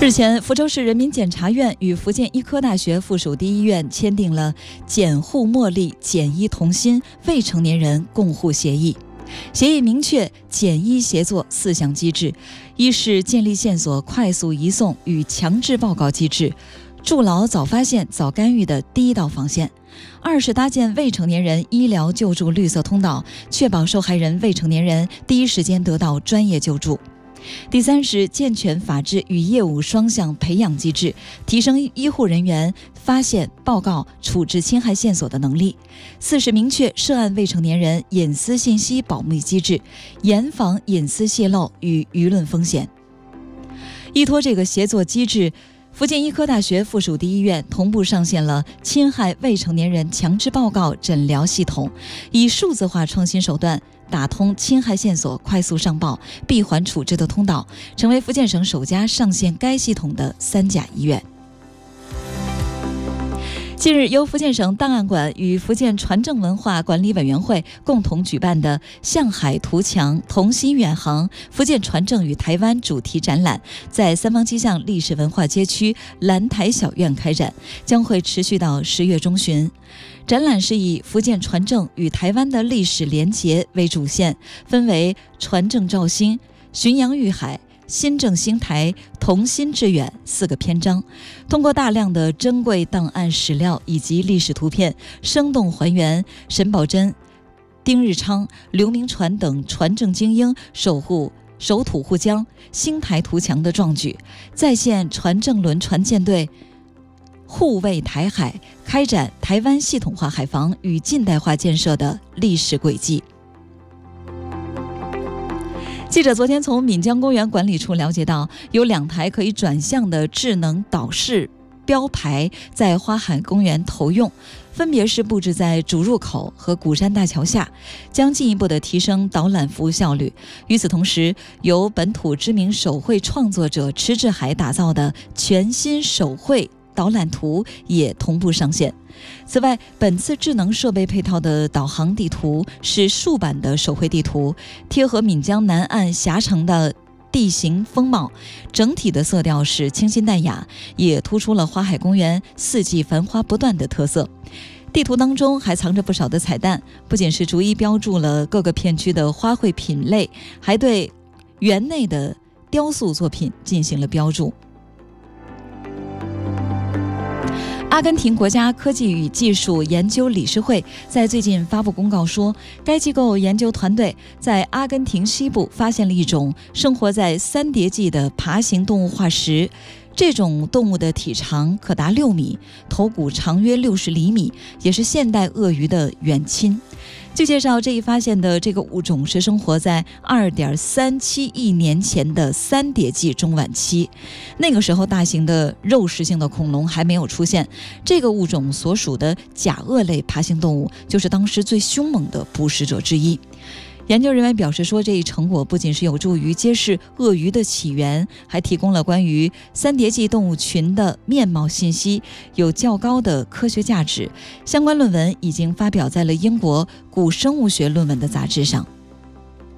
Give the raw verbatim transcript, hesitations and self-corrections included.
日前，福州市人民检察院与福建医科大学附属第一医院签订了检护茉莉检医同心未成年人共护协议。协议明确检医协作四项机制：一是建立线索快速移送与强制报告机制，筑牢早发现早干预的第一道防线；二是搭建未成年人医疗救助绿色通道，确保受害人未成年人第一时间得到专业救助；第三是健全法治与业务双向培养机制，提升医护人员发现、报告、处置侵害线索的能力；四是明确涉案未成年人隐私信息保密机制，严防隐私泄露与舆论风险。依托这个协作机制，福建医科大学附属第一医院同步上线了侵害未成年人强制报告诊疗系统，以数字化创新手段打通侵害线索快速上报、闭环处置的通道，成为福建省首家上线该系统的三甲医院。近日，由福建省档案馆与福建传政文化管理委员会共同举办的向海图强同心远航福建传政与台湾主题展览，在三坊七巷历史文化街区兰台小院开展，将会持续到十月中旬。展览是以福建传政与台湾的历史连结为主线，分为传政肇兴、巡洋御海、新政兴台、同心致远四个篇章，通过大量的珍贵档案史料以及历史图片，生动还原沈葆桢、丁日昌、刘铭传等传政精英守护守土护疆、兴台图强的壮举，再现传政轮船舰队护卫台海、开展台湾系统化海防与近代化建设的历史轨迹。记者昨天从闽江公园管理处了解到，有两台可以转向的智能导视标牌在花海公园投用，分别是布置在主入口和鼓山大桥下，将进一步的提升导览服务效率。与此同时，由本土知名手绘创作者迟志海打造的全新手绘导览图也同步上线。此外，本次智能设备配套的导航地图是竖版的手绘地图，贴合闽江南岸狭长的地形风貌，整体的色调是清新淡雅，也突出了花海公园四季繁花不断的特色。地图当中还藏着不少的彩蛋，不仅是逐一标注了各个片区的花卉品类，还对园内的雕塑作品进行了标注。阿根廷国家科技与技术研究理事会在最近发布公告说，该机构研究团队在阿根廷西部发现了一种生活在三叠纪的爬行动物化石。这种动物的体长可达六米，头骨长约六十厘米，也是现代鳄鱼的远亲。据介绍，这一发现的这个物种是生活在 二点三七亿年前的三叠纪中晚期，那个时候大型的肉食性的恐龙还没有出现。这个物种所属的甲鳄类爬行动物就是当时最凶猛的捕食者之一。研究人员表示说，这一成果不仅是有助于揭示鳄鱼的起源，还提供了关于三叠纪动物群的面貌信息，有较高的科学价值。相关论文已经发表在了英国古生物学论文的杂志上。